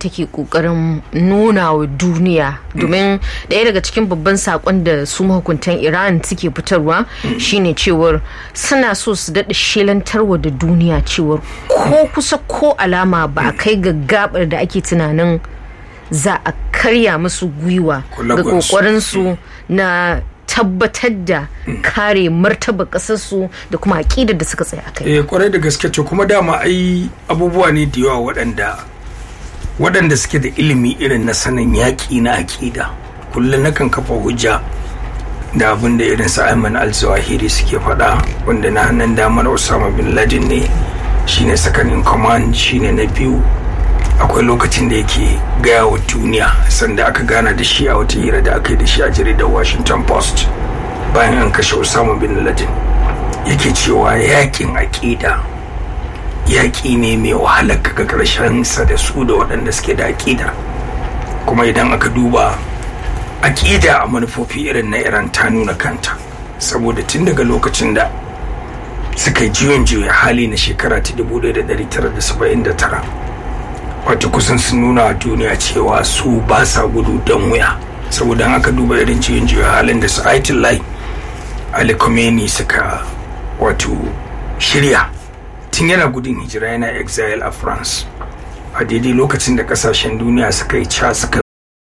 take kokarin nuna wa duniya, domin ɗaya daga cikin babban sakon da su mahukuntan Iran suke fitarwa shine cewar suna so su daɗa shelantarwa da duniya cewar ko kusa ko alama ba a kai ga gabar da ake tunanin za a karya musu gwiwa ga kokarinsu na tabbatar da kare martaba kasarsu da kuma aƙidar da suka tsaya a kai. Kwarai da gaske to kuma dama ai abubuwa ne da yawa waɗanda suke da ilimi irin na sanin yaƙi na aƙida. Kullum nakan kafa hujja da abin da irin su Ayman al-Zawahiri suke faɗa, wanda na hannun damar Osama bin Laden ne, shine second in command, shine na biyu. Akwai lokacin da yake gaya wa duniya sanda aka gana da shi a wata hira da aka yi da shi a jaridar Washington Post bayan an kashe Osama bin Laden, yake cewa yakin aƙida yaƙi ne mai wahalar ga ƙarshen sa da su da waɗanda suke da aƙida. Kuma idan aka duba aƙida a manufofi irin na Iran ta nuna kanta, saboda tun daga lokacin da suka yi juya hali na shekara ta 1979 wato kusan sun nuna a duniya cewa su ba sa gudu don wuya, saboda aka duba irin juya halin da su Ayatollah Ali Khamenei suka wato shirya tun yana gudun hijira, yana exile a France a daidai lokacin da kasashen duniya suka yi suka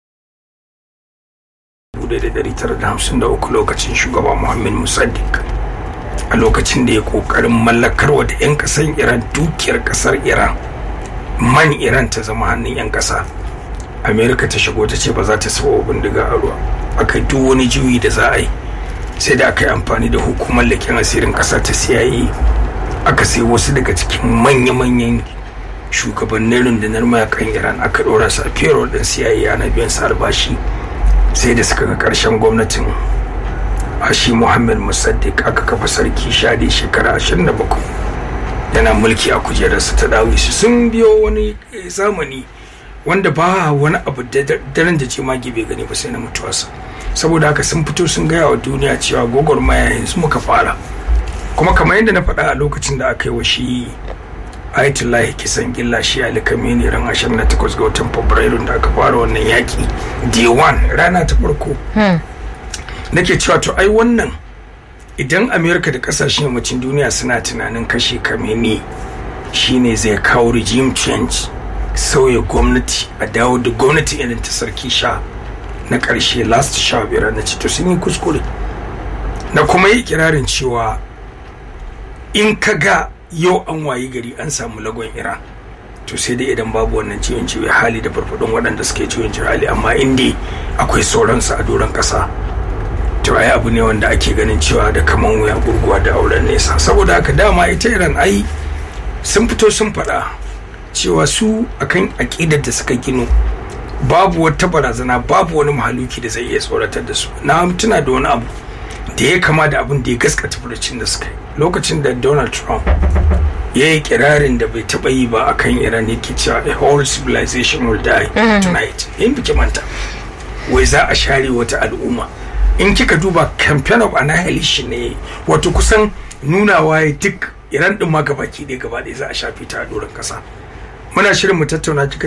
1953 lokacin shugaba Muhammad Musaddiq, a lokacin da ya kokarin mallakarwa da 'yan kasan Iran dukiyar kasar Iran, man Iran ta zama hannun 'yan kasa. Amerika ta shigo ta ce ba za ta saba bindiga a ruwa, aka duk wani juyi da za a yi sai da aka yi amfani da hukumar leƙen asirin ƙasa ta CIA, aka sai wasu daga cikin manya-manyan shugabannin rundunar mayakan Iran aka ɗora su a payroll ɗin CIA, ana biyan su albashi, sai da suka ga ƙarshen gwamnatin Ashi Muhammad Musaddiq aka kafa sarki Shadi shekara 27 yana mulki a kujerarsa ta dawo su. Sun biyo wani zamani wanda ba wani abu da daren da ce magi bai gani ba sai na mutuwarsa, saboda haka sun fito sun gaya wa duniya cewa gwagwarmaya yanzu muka fara. Kuma kamar yadda na faɗa a lokacin da aka yi wa shi Ayatollah kisan gilla shi Ali Khamenei ran 28 ga watan Fabrairu da aka fara wannan yaki day 1 rana ta farko, nake cewa to ai wannan idan Amerika da kasashen yammacin duniya suna tunanin kashe Khamenei shine zai kawo regime change, sauya gwamnati, a dawo da gwamnati irin ta sarki sha na ƙarshe last sha biyar, na ce to sun yi kuskure. Na kuma yi kirarin cewa in ka ga yau an wayi gari an samu lagon Iran, to sai dai idan babu wannan ciwon hali da farfadon waɗanda suke ciwon hali, amma inda akwai sauransu a doron ƙasa to ai abu ne wanda ake ganin cewa da kaman wuya gurguwa da auren nesa. Saboda haka dama ita Iran ai sun fito sun faɗa cewa su akan aƙidar da suka gino babu wata barazana, babu wani mahaluki da zai iya tsoratar da su. Na tuna da wani abu da ya kama da abin da ya gaskata furucin da suka yi lokacin da Donald Trump ya yi kirarin da bai taɓa yi ba akan Iran, yake cewa a whole civilization will die tonight. In biki manta wai za a share wata al'umma. In kika duba campaign of annihilation ne, wato kusan nunawa ya duk Iran din ma gabaki ɗaya gaba ɗaya za a shafe ta a doron ƙasa. Muna shirin mu tattauna kika